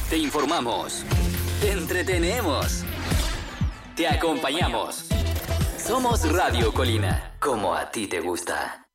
Te informamos. Te entretenemos. Te acompañamos. Somos Radio Colina, como a ti te gusta.